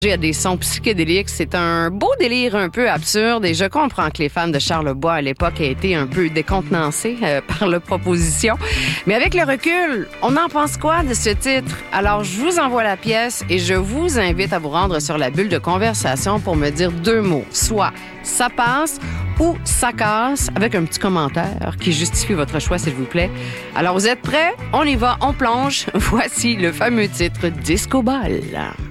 Il y a des sons psychédéliques, c'est un beau délire un peu absurde et je comprends que les fans de Charles Bois à l'époque aient été un peu décontenancés par la proposition. Mais avec le recul, on en pense quoi de ce titre? Alors, je vous envoie la pièce et je vous invite à vous rendre sur la bulle de conversation pour me dire 2 mots, soit ça passe ou ça casse, avec un petit commentaire qui justifie votre choix, s'il vous plaît. Alors, vous êtes prêts? On y va, on plonge. Voici le fameux titre Disco Ball.